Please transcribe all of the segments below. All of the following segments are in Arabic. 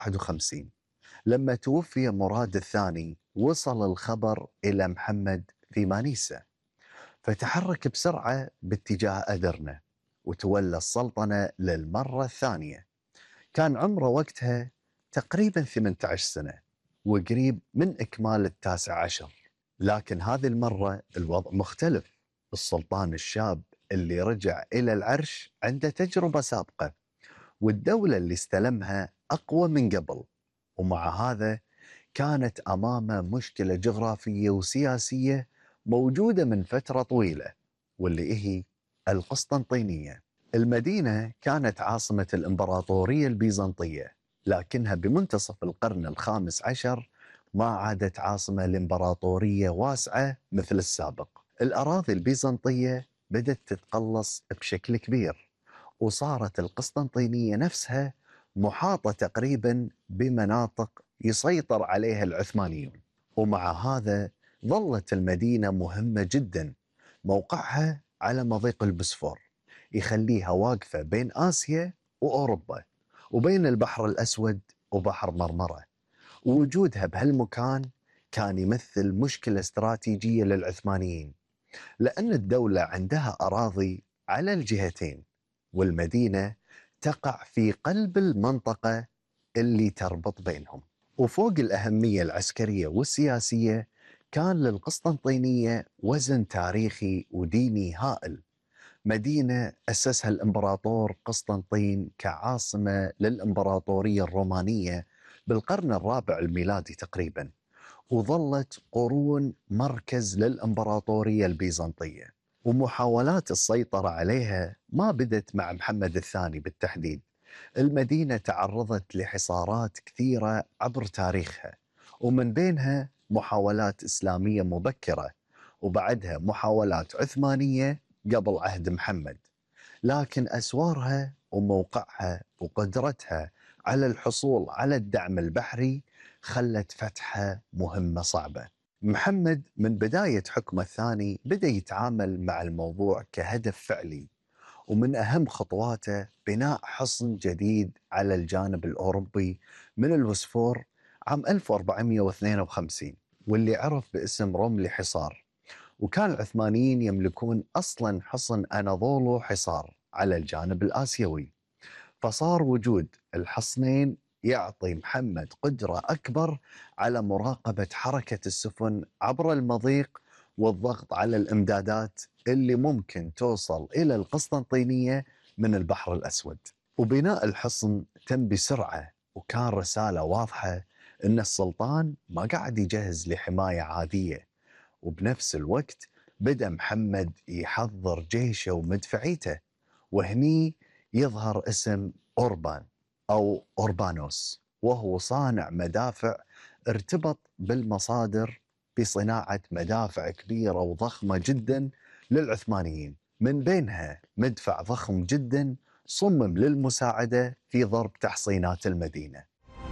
51 لما توفي مراد الثاني وصل الخبر إلى محمد في مانيسا، فتحرك بسرعة باتجاه أدرنة وتولى السلطنة للمرة الثانية. كان عمره وقتها تقريبا 18 سنة وقريب من إكمال التاسع عشر. لكن هذه المرة الوضع مختلف. السلطان الشاب اللي رجع إلى العرش عنده تجربة سابقة، والدولة اللي استلمها أقوى من قبل. ومع هذا كانت أمامه مشكلة جغرافية وسياسية موجودة من فترة طويلة، واللي هي القسطنطينية. المدينة كانت عاصمة الإمبراطورية البيزنطية، لكنها بمنتصف القرن الخامس عشر ما عادت عاصمة لإمبراطورية واسعة مثل السابق. الأراضي البيزنطية بدأت تتقلص بشكل كبير، وصارت القسطنطينية نفسها محاطة تقريبا بمناطق يسيطر عليها العثمانيون. ومع هذا ظلت المدينة مهمة جدا. موقعها على مضيق البوسفور يخليها واقفة بين آسيا وأوروبا، وبين البحر الأسود وبحر مرمرة. ووجودها بهالمكان كان يمثل مشكلة استراتيجية للعثمانيين، لأن الدولة عندها أراضي على الجهتين، والمدينة تقع في قلب المنطقة اللي تربط بينهم. وفوق الأهمية العسكرية والسياسية، كان للقسطنطينية وزن تاريخي وديني هائل. مدينة أسسها الإمبراطور قسطنطين كعاصمة للإمبراطورية الرومانية بالقرن الرابع الميلادي تقريباً، وظلت قرون مركز للإمبراطورية البيزنطية. ومحاولات السيطرة عليها ما بدت مع محمد الثاني بالتحديد. المدينة تعرضت لحصارات كثيرة عبر تاريخها، ومن بينها محاولات إسلامية مبكرة، وبعدها محاولات عثمانية قبل عهد محمد. لكن أسوارها وموقعها وقدرتها على الحصول على الدعم البحري خلت فتحها مهمة صعبة. محمد من بداية حكمه الثاني بدأ يتعامل مع الموضوع كهدف فعلي، ومن أهم خطواته بناء حصن جديد على الجانب الأوروبي من البوسفور عام 1452، واللي عرف باسم رملي حصار. وكان العثمانيين يملكون أصلا حصن أناضولو حصار على الجانب الآسيوي، فصار وجود الحصنين يعطي محمد قدرة أكبر على مراقبة حركة السفن عبر المضيق، والضغط على الإمدادات اللي ممكن توصل إلى القسطنطينية من البحر الأسود. وبناء الحصن تم بسرعة، وكان رسالة واضحة أن السلطان ما قاعد يجهز لحماية عادية. وبنفس الوقت بدأ محمد يحضر جيشه ومدفعيته، وهني يظهر اسم أوربان أو أوربانوس، وهو صانع مدافع ارتبط بالمصادر بصناعة مدافع كبيرة وضخمة جدا للعثمانيين، من بينها مدفع ضخم جدا صمم للمساعدة في ضرب تحصينات المدينة.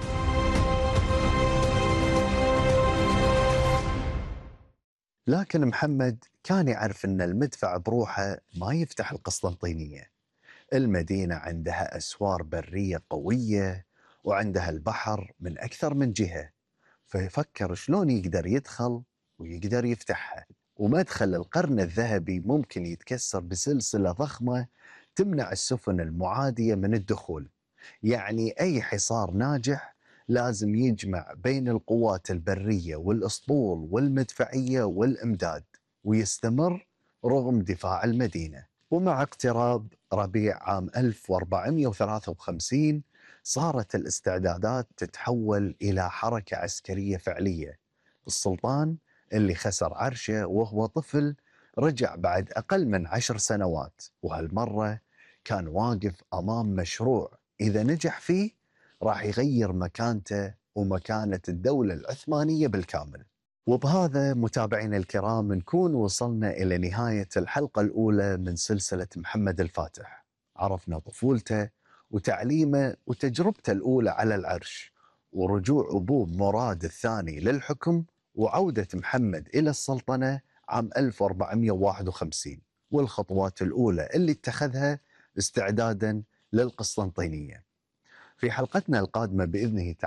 لكن محمد كان يعرف أن المدفع بروحه ما يفتح القسطنطينية. المدينة عندها أسوار برية قوية، وعندها البحر من أكثر من جهة، فيفكر شلون يقدر يدخل ويقدر يفتحها. ومدخل القرن الذهبي ممكن يتكسر بسلسلة ضخمة تمنع السفن المعادية من الدخول. يعني أي حصار ناجح لازم يجمع بين القوات البرية والأسطول والمدفعية والإمداد، ويستمر رغم دفاع المدينة. ومع اقتراب ربيع عام 1453 صارت الاستعدادات تتحول إلى حركة عسكرية فعلية. السلطان اللي خسر عرشه وهو طفل رجع بعد أقل من 10 سنوات، وهالمرة كان واقف أمام مشروع إذا نجح فيه راح يغير مكانته ومكانة الدولة العثمانية بالكامل. وبهذا متابعينا الكرام نكون وصلنا إلى نهاية الحلقة الأولى من سلسلة محمد الفاتح. عرفنا طفولته وتعليمه وتجربته الأولى على العرش، ورجوع أبوه مراد الثاني للحكم، وعودة محمد إلى السلطنة عام 1451، والخطوات الأولى اللي اتخذها استعدادا للقسطنطينية. في حلقتنا القادمة بإذنه تعالى